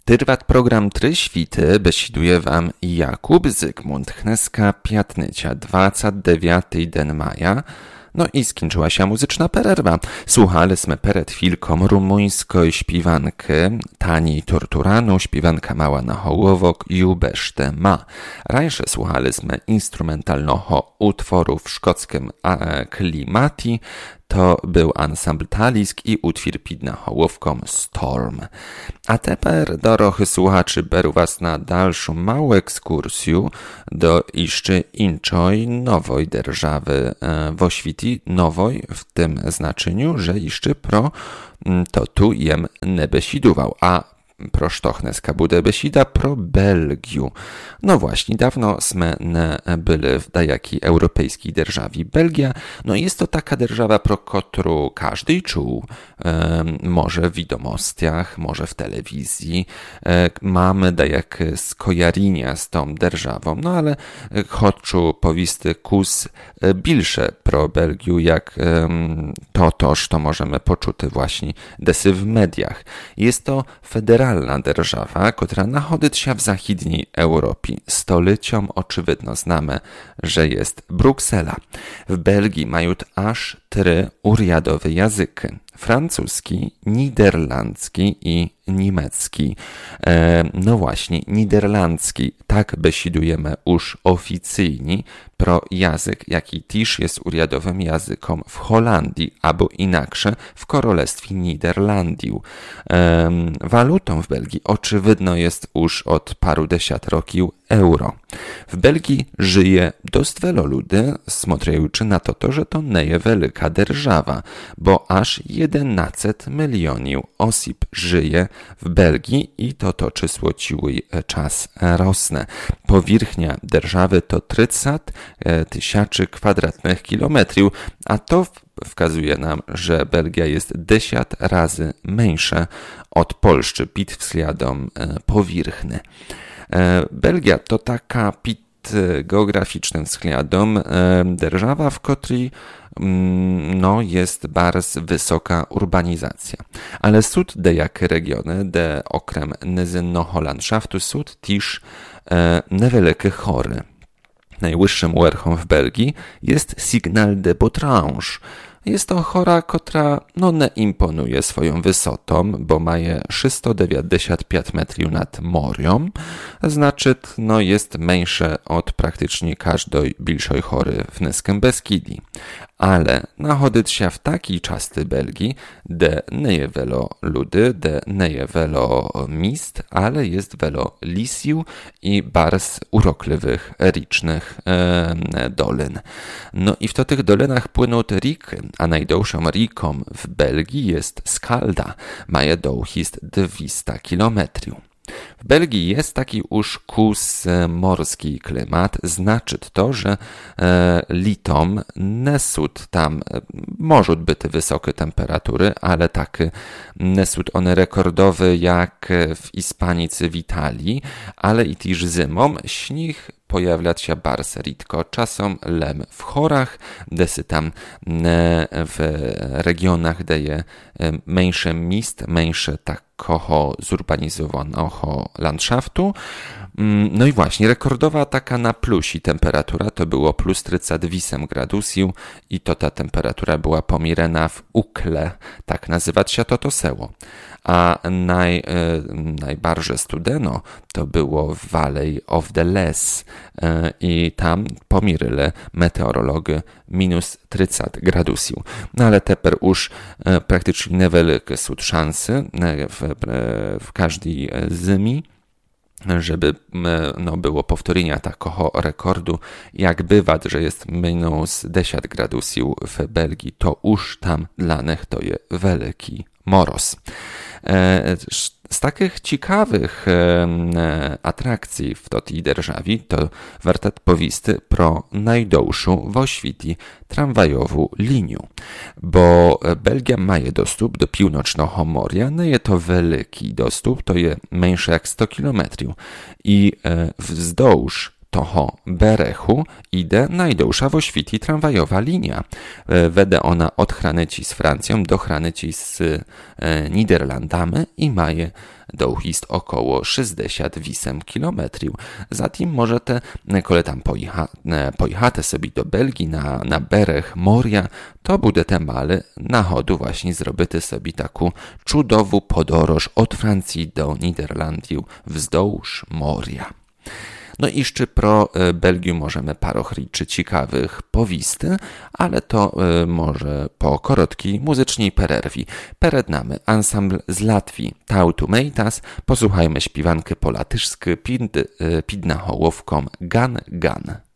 Trvat program 3 świty besiduje wam Jakub Zygmunt Chneska Piatnycia 29 den maja. No i skończyła się muzyczna pererwa. Słuchaliśmy przed chwilką rumuńskiej śpiewanki Tani Torturanu, śpiewanka mała na hołowok Jubeszte ma. Rańsze słuchaliśmy instrumentalnego utworu w szkockim klimati. To był ansambl Talisk i utwór pod hołowką Storm. A teraz, drodzy słuchacze, beru was na dalszą małą ekskursję do jeszcze innej nowej держawy w oświti, nowej w tym znaczeniu, że jeszcze to tu jem nie besidował, a pro Sztochneska bude besida pro Belgiu. No właśnie, dawno sme nie byli w dajakiej europejskiej держawie. Belgia, no jest to taka держава, pro którą każdy czuł, może w wiadomościach, może w telewizji. Mamy dajakie skojarzenia z tą державą, no ale chcę powisty kus bilsze pro Belgiu, jak to możemy poczuć właśnie desy w mediach. Jest to federalna держава, która nachodzi się w zachodniej Europie. Stoleciom oczywidno znamy, że jest Bruksela. W Belgii mają aż 3 urjadowe języki. Francuski, niderlandzki i niemiecki. No właśnie, niderlandzki, tak besidujemy już oficjalnie pro język, jaki też jest urjadowym językiem w Holandii, albo inaczej w Królestwie Niderlandii. Walutą w Belgii oczywidno jest już od paru dziesiąt roków euro. W Belgii żyje dość wielu ludzi, smotrzejuczy na to, że to nie jest wielka держава, bo aż 11 milionów osób żyje w Belgii i to czysło ciły czas rosne. Powierzchnia держawy to 30 tysięcy kwadratnych kilometrów, a to wskazuje nam, że Belgia jest 10 razy mniejsza od Polszczy pід względem powierzchni. Belgia to taka pід geograficznym względem держава, w której jest bardzo wysoka urbanizacja. Ale są dejakie regiony, de okrem nizinnego landschaftu są też niewielkie chory. Najwyższym werchom w Belgii jest Signal de Botrange. Jest to chora, która nie imponuje swoją wysotą, bo ma 695 metrów nad morem, znaczy jest mniejsze od praktycznie każdej bliższej chory w Niskim Beskidii. Ale nachodzić się w takiej części Belgii, gdzie nie jest wielu ludzi, gdzie nie jest wielu miejsc, ale jest wielu lisiów i bardzo urokliwych, ricznych dolin. No i w tych dolinach płyną te riki, a najdłuższą riką w Belgii jest Skalda, ma długość 200 kilometrów. W Belgii jest taki już kus morski klimat, znaczy to, że litom nie są tam, może być wysokie temperatury, ale takie nie są one rekordowe jak w Hiszpanii czy w Italii, ale i też zimą śnieg pojawiać się bardzo rzadko, czasem lem w chorach, desy tam w regionach, gdzie jest mniejsze miejsc, mniejsze takiego zurbanizowanego landschaftu. No i właśnie, rekordowa taka na plusi temperatura to było plus 38 gradusów i ta temperatura była pomierena w Ukle, tak nazywać się to seło. A najbardziej studeno to było w Valley of the Les i tam pomieryle meteorology minus 30 gradusów. No ale teraz już praktycznie niewielkie są szanse w każdej zimie, żeby było powtórzenia takiego rekordu, jak bywa, że jest minus 10 gradusów w Belgii, to już tam dla nich to jest wielki moroz. Z takich ciekawych atrakcji w tej державі to warto powisty pro najdłuższą w oświti tramwajową linię, bo Belgia ma dostęp do północnego morza, nie jest to wielki dostęp, to jest mniejsze jak 100 km i wzdłuż toho berechu idzie najdłuższa w oświti tramwajowa linia. Wede ona od granicy z Francją do granicy z Niderlandami i ma dołhist około 68 km. Zatim możete, коли tam поїхати собі до Бельгії на берег моря, то будете мали нагоду właśnie зробити собі таку чудову подорож від Франції до Нідерландів вздовж моря. No i jeszcze pro Belgiu możemy parochliczy ciekawych powisty, ale to może po krótkiej muzycznej pererwi. Przed nami ansambl z Latvii Tautu Meitas. Posłuchajmy śpiewankę po latyszsku pid na hołowką Gan Gan.